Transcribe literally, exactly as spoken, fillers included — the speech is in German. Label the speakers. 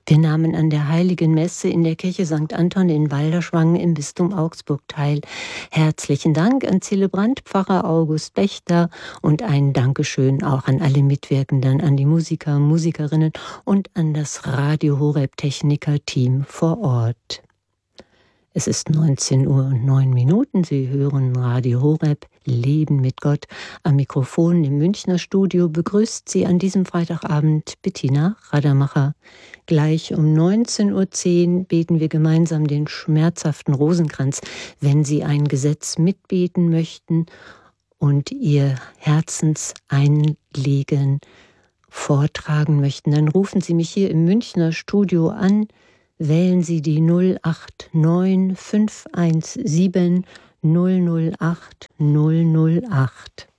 Speaker 1: Wir nahmen an der Heiligen Messe in der Kirche Sankt Anton in Walderschwang im Bistum Augsburg teil. Herzlichen Dank an Zelebrant Pfarrer August Bechter und ein Dankeschön auch an alle Mitwirkenden, an die Musiker, Musikerinnen und an das Radio Horeb Techniker-Team vor Ort. Es ist neunzehn Uhr und neun Minuten. Sie hören Radio Horeb, Leben mit Gott. Am Mikrofon im Münchner Studio begrüßt Sie an diesem Freitagabend Bettina Radermacher. Gleich um neunzehn Uhr zehn beten wir gemeinsam den schmerzhaften Rosenkranz. Wenn Sie ein Gesetz mitbeten möchten und Ihr Herzensanliegen vortragen möchten, dann rufen Sie mich hier im Münchner Studio an. Wählen Sie die null acht neun fünf eins sieben null null acht null null acht.